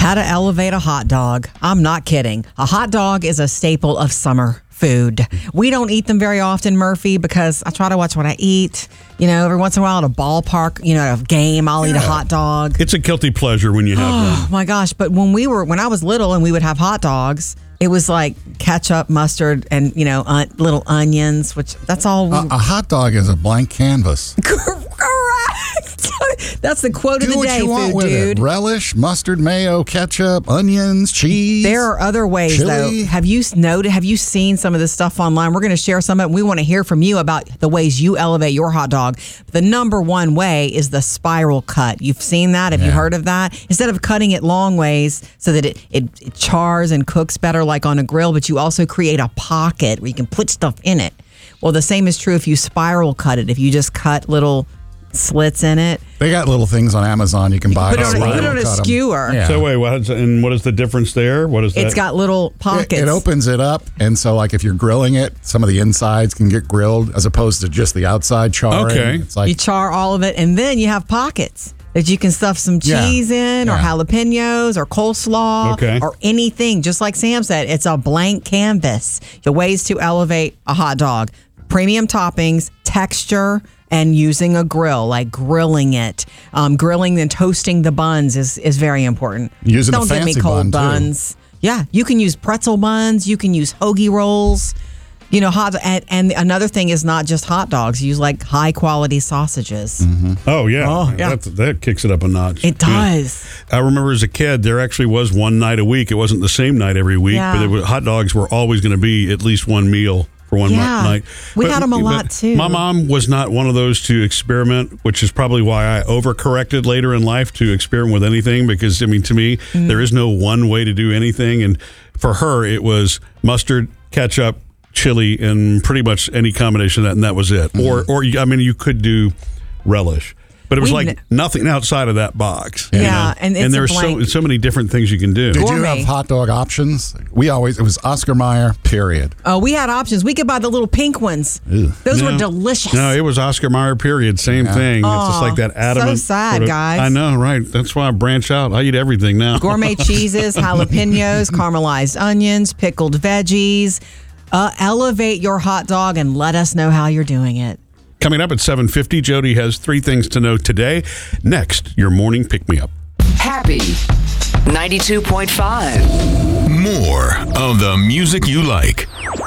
How to elevate a hot dog. I'm not kidding. A hot dog is a staple of summer food. We don't eat them very often, Murphy, because I try to watch what I eat. You know, every once in a while at a ballpark, at a game, I'll eat a hot dog. It's a guilty pleasure when you have Oh one. my gosh. But when I was little and we would have hot dogs, it was like ketchup, mustard, and, little onions, which that's all. A hot dog is a blank canvas. Correct. That's the quote of the day, Do what you want food with dude. it. Relish, mustard, mayo, ketchup, onions, cheese. There are other ways, chili. though. Have you seen some of this stuff online? We're going to share some of it. We want to hear from you about the ways you elevate your hot dog. The number one way is the spiral cut. You've seen that? Have you heard of that? Instead of cutting it long ways so that it chars and cooks better like on a grill, but you also create a pocket where you can put stuff in it. Well, the same is true if you spiral cut it. If you just cut little slits in it. They got little things on Amazon you can buy. Put it to on a cut 'em. skewer. Yeah. So wait, what is the difference there? What is that? It's got little pockets. It opens it up, and so like if you're grilling it, some of the insides can get grilled as opposed to just the outside charring. Okay. It's like You char all of it, and then you have pockets that you can stuff some cheese in, or jalapenos, or coleslaw, or anything. Just like Sam said, it's a blank canvas. The ways to elevate a hot dog: premium toppings, texture, and using a grill, like grilling it. Grilling and toasting the buns is very important. Using Don't the give me fancy cold bun, too. buns. Yeah, you can use pretzel buns. You can use hoagie rolls. And another thing is not just hot dogs. Use like high quality sausages. Oh, yeah. Oh, yeah. That kicks it up a notch. It does. I remember as a kid, there actually was one night a week. It wasn't the same night every week, but hot dogs were always going to be at least one meal for one night. We had them a lot, too. My mom was not one of those to experiment, which is probably why I overcorrected later in life to experiment with anything, because, to me, there is no one way to do anything. And for her, it was mustard, ketchup, chili, and pretty much any combination of that, and that was it. Or you could do relish. But it was nothing outside of that box. Yeah, and there's so many different things you can do. Did you have hot dog options? It was Oscar Mayer, period. Oh, we had options. We could buy the little pink ones. Those were delicious. No, it was Oscar Mayer, period. Same thing. It's just like that adamant. So sad, guys. I know, right? That's why I branch out. I eat everything now. Gourmet cheeses, jalapenos, caramelized onions, pickled veggies. Elevate your hot dog and let us know how you're doing it. Coming up at 7:50, Jody has 3 things to know today. Next, your morning pick-me-up. Happy 92.5. More of the music you like.